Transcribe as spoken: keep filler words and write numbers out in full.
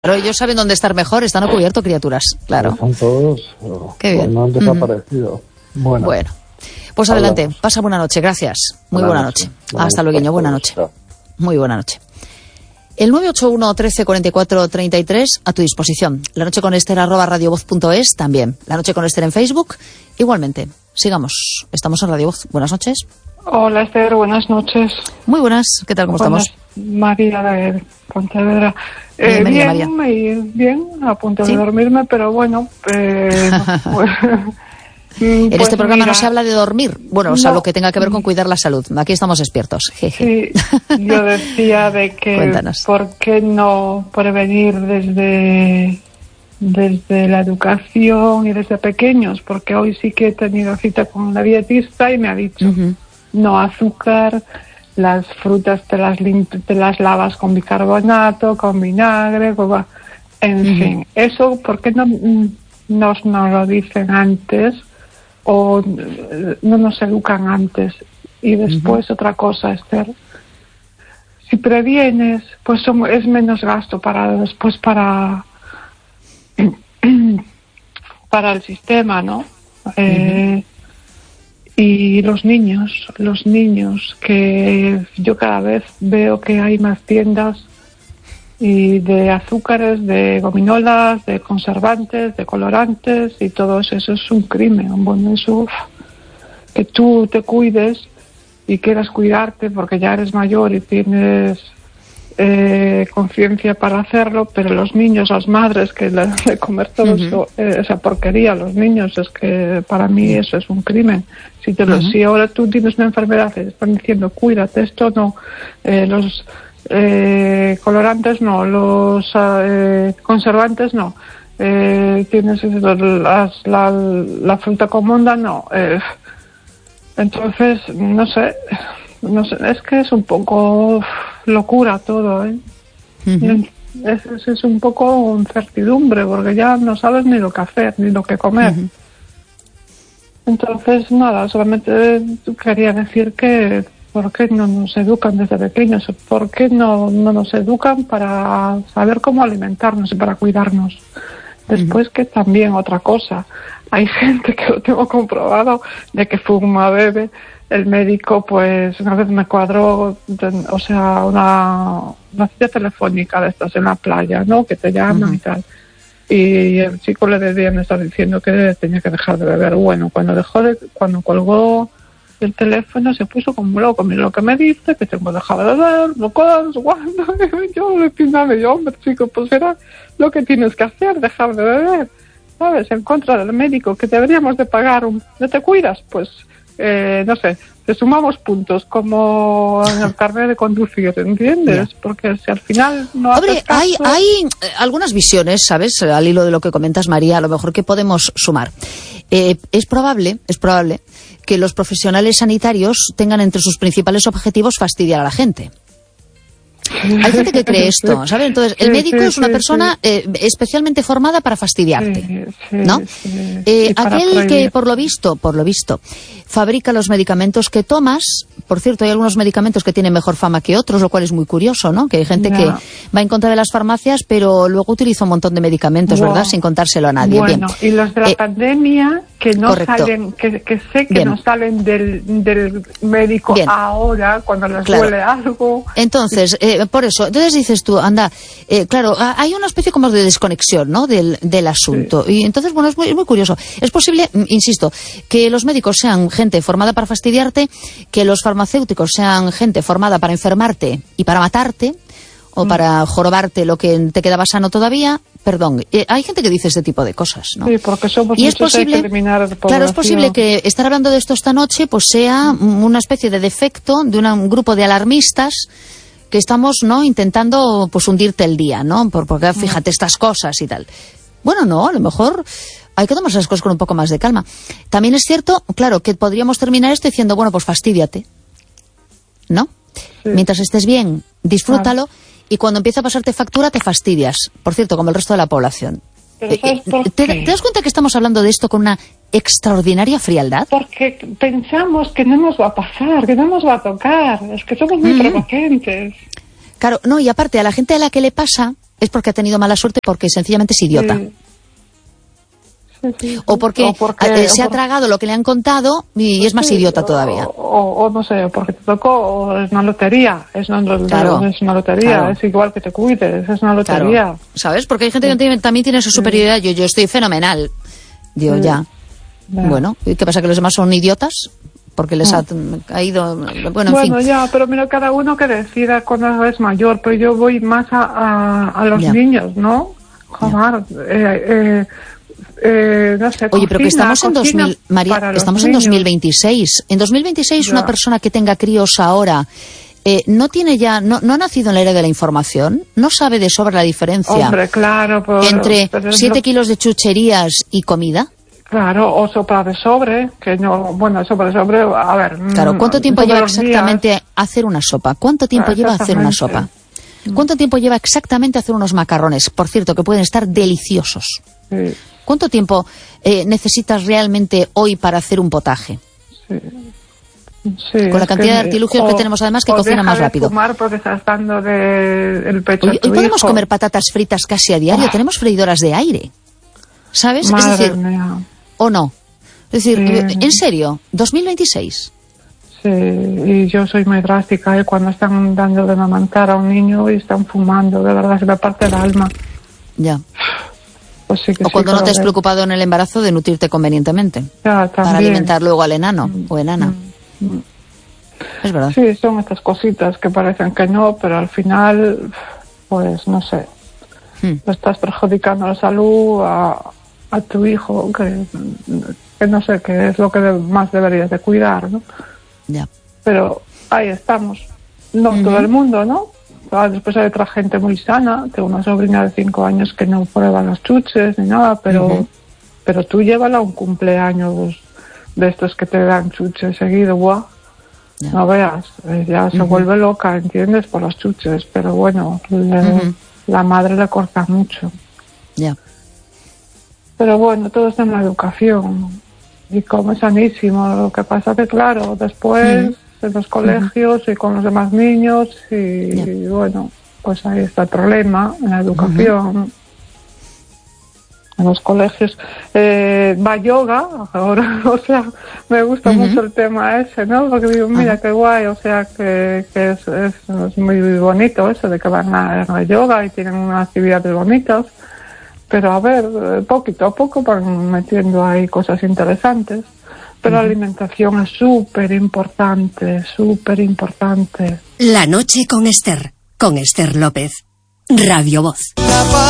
Pero ellos saben dónde estar mejor, están a cubierto, criaturas, claro. Están todos, qué bien. No han desaparecido. Mm. Bueno. bueno, pues adelante, Hablamos. Pasa buena noche, gracias. Muy buena, buena noche. noche. Buena Hasta luego, buena noche. Muy buena noche. El nueve ocho uno, trece, cuarenta y cuatro, treinta y tres a tu disposición. La noche con Esther arroba radiovoz punto es también. La noche con Esther en Facebook, igualmente. Sigamos, estamos en Radio Voz. Buenas noches. Hola Esther, buenas noches. Muy buenas, ¿qué tal? ¿Cómo buenas, estamos? María de Pontevedra. Eh, María, bien, María. bien, a punto ¿Sí? de dormirme, pero bueno. Eh, pues, en pues este programa mira, no se habla de dormir, bueno, o sea, no, lo que tenga que ver con cuidar la salud. Aquí estamos expertos. Sí, yo decía de que Cuéntanos. ¿Por qué no prevenir desde, desde la educación y desde pequeños? Porque hoy sí que he tenido cita con la dietista y me ha dicho uh-huh. no azúcar, las frutas te las, limp- te las lavas con bicarbonato, con vinagre, con... en uh-huh. fin. Eso, ¿por qué no nos, nos lo dicen antes? O no nos educan antes. Y después uh-huh. otra cosa, Esther, si previenes, pues son, es menos gasto para después para para el sistema, ¿no? Uh-huh. Eh, y los niños, los niños que yo cada vez veo que hay más tiendas y de azúcares, de gominolas, de conservantes, de colorantes y todo eso, eso es un crimen. Bueno, eso, que tú te cuides y quieras cuidarte porque ya eres mayor y tienes eh, conciencia para hacerlo, pero los niños, las madres que le dan de comer todo uh-huh. eso, eh, esa porquería a los niños, es que para mí eso es un crimen. Si, te lo, uh-huh. si ahora tú tienes una enfermedad y te están diciendo cuídate, esto no, eh, los... Eh, colorantes no, los eh, conservantes no, eh, tienes las, la, la fruta comunda no, eh, entonces no sé, no sé, es que es un poco locura todo, ¿eh? Uh-huh. es, es, es un poco incertidumbre porque ya no sabes ni lo que hacer ni lo que comer. Uh-huh. Entonces nada, solamente quería decir que ¿por qué no nos educan desde pequeños? ¿Por qué no, no nos educan para saber cómo alimentarnos y para cuidarnos? Después uh-huh. que también otra cosa, hay gente que lo tengo comprobado de que fuma, bebe. El médico pues una vez me cuadró, o sea, una, una cita telefónica de estas en la playa, ¿no? Que te llaman uh-huh. y tal. Y el chico le debían estar diciendo que tenía que dejar de beber. Bueno, cuando dejó de, cuando colgó el teléfono se puso como loco. Mira lo que me dice, que tengo dejado de ver, no puedo, guarda. Yo le piname, yo, hombre, chico, pues era lo que tienes que hacer, dejar de beber, ¿sabes? En contra del médico, que deberíamos de pagar un... ¿No te cuidas? Pues, eh, no sé, te sumamos puntos, como en el carnet de conducir, ¿entiendes? Yeah. Porque si al final no haces Hombre, caso... hay, hay algunas visiones, ¿sabes? Al hilo de lo que comentas, María, a lo mejor que podemos sumar. Eh, es probable, es probable que los profesionales sanitarios tengan entre sus principales objetivos fastidiar a la gente. Hay gente que cree esto, ¿sabes? Entonces, el médico sí, sí, es una persona sí. eh, especialmente formada para fastidiarte, sí, sí, ¿no? Sí. Eh, aquel que, por lo visto, por lo visto, fabrica los medicamentos que tomas. Por cierto, hay algunos medicamentos que tienen mejor fama que otros, lo cual es muy curioso, ¿no? Que hay gente no. que va en contra de las farmacias, pero luego utiliza un montón de medicamentos, wow. ¿verdad? Sin contárselo a nadie. Bueno, bien. Y los de la eh, pandemia, que no correcto. salen, que, que sé que bien. no salen del, del médico bien. ahora, cuando les claro. duele algo. Entonces, eh, por eso, entonces dices tú, anda, eh, claro, hay una especie como de desconexión, ¿no? Del, del asunto. Sí. Y entonces, bueno, es muy, es muy curioso. Es posible, insisto, que los médicos sean gente formada para fastidiarte, que los farmacéuticos sean gente formada para enfermarte y para matarte, o mm. para jorobarte lo que te quedaba sano todavía. Perdón, eh, hay gente que dice este tipo de cosas, ¿no? Sí, porque somos y es posible, hay que eliminar de claro, es posible que estar hablando de esto esta noche pues sea una especie de defecto de una, un grupo de alarmistas que estamos, ¿no?, intentando pues hundirte el día, ¿no? Por, porque fíjate estas cosas y tal. Bueno, no, a lo mejor hay que tomarse las cosas con un poco más de calma. También es cierto, claro, que podríamos terminar esto diciendo, bueno, pues fastídiate, ¿no? Sí. Mientras estés bien, disfrútalo, ah. y cuando empieza a pasarte factura te fastidias. Por cierto, como el resto de la población. Pero ¿sabes por ¿Te, qué? ¿Te das cuenta que estamos hablando de esto con una extraordinaria frialdad? Porque pensamos que no nos va a pasar, que no nos va a tocar. Es que somos muy mm. prepotentes. Claro, no, y aparte, a la gente a la que le pasa, es porque ha tenido mala suerte, porque sencillamente es idiota. Sí. Sí, sí, sí. O porque, o porque eh, se o por... ha tragado lo que le han contado y pues es más sí, idiota todavía. O, o, o no sé, porque te tocó, o es una lotería, es una, claro, es una lotería, claro. Es igual que te cuides, es una lotería. Claro. ¿Sabes? Porque hay gente sí. que tiene, también tiene su superioridad, sí. yo, yo estoy fenomenal. Digo, sí. ya. ya. Bueno, ¿y qué pasa? ¿Que los demás son idiotas? Porque les ha caído... Bueno, en bueno fin. ya, pero mira, cada uno que decida cuando es mayor, pero yo voy más a, a, a los ya. niños, ¿no? Joder, eh, eh, eh, no sé, Oye, cocina, pero que estamos en dos mil, María, estamos en dos mil veintiséis. En dos mil veintiséis ya. Una persona que tenga críos ahora eh, no tiene ya, no, no ha nacido en la era de la información, no sabe de sobra la diferencia Hombre, claro, pero, entre pero siete lo... kilos de chucherías y comida. Claro, o sopa de sobre, que no, bueno, sopa de sobre, a ver. Claro, ¿cuánto tiempo lleva exactamente días... hacer una sopa? ¿Cuánto tiempo lleva hacer una sopa? ¿Cuánto tiempo lleva exactamente hacer unos macarrones? Por cierto, que pueden estar deliciosos. Sí. ¿Cuánto tiempo eh, necesitas realmente hoy para hacer un potaje? Sí. Sí, con la cantidad que, de artilugios o, que tenemos además que cocina más rápido. Fumar porque estás dando de el pecho hoy, a tu hoy podemos hijo. comer patatas fritas casi a diario. Oh. Tenemos freidoras de aire, ¿sabes? Madre es decir, mía. ¿o no? Es decir, sí. en serio, dos mil veintiséis. Sí, y yo soy muy drástica ¿eh? Cuando están dando de amamantar a un niño y están fumando, de verdad se me parte el alma. Ya. Pues sí que o sí, cuando no te has ver. preocupado en el embarazo de nutrirte convenientemente. Ya, para alimentar luego al enano mm. o enana. Mm. Es verdad. Sí, son estas cositas que parecen que no, pero al final, pues no sé, hmm. estás perjudicando la salud a, a tu hijo, que, que no sé, que es lo que de, más deberías de cuidar, ¿no? Ya. Pero ahí estamos. No uh-huh. todo el mundo, ¿no? Después hay otra gente muy sana. Tengo una sobrina de cinco años que no prueba las chuches ni nada, pero, uh-huh. pero tú llévala a un cumpleaños de estos que te dan chuches seguido, guau. Yeah. No veas, ya se uh-huh. vuelve loca, ¿entiendes? Por las chuches, pero bueno, le, uh-huh. la madre le corta mucho. Ya. Yeah. Pero bueno, todo está en la educación y come sanísimo. Lo que pasa que, claro, después uh-huh. en los colegios uh-huh. y con los demás niños y, yeah. y bueno, pues ahí está el problema en la educación. Uh-huh. En los colegios eh, va yoga ahora, o sea, me gusta uh-huh. mucho el tema ese, ¿no? Porque digo, mira, uh-huh. qué guay, o sea, que, que es, es, es muy bonito eso de que van a, a yoga y tienen unas actividades bonitas, pero a ver, poquito a poco van metiendo ahí cosas interesantes, pero uh-huh. la alimentación es súper importante, súper importante. La noche con Esther, con Esther López, Radio Voz.